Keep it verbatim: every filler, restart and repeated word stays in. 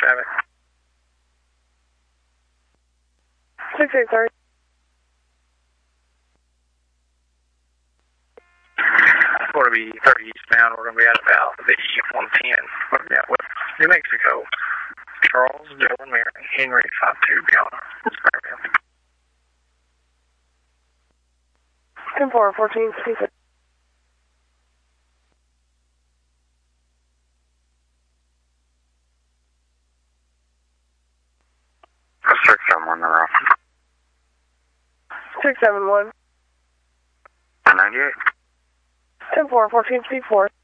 traffic. six eight thirty. We're going to be thirty eastbound. We're going to be at about the one ten. We're going to be out with New Mexico. Charles, Dylan, Mary, Henry, five two, beyond. ten four, fourteen, speak it. six seven one, they're off. six seven one. ninety-eight. ten four, fourteen, speak four.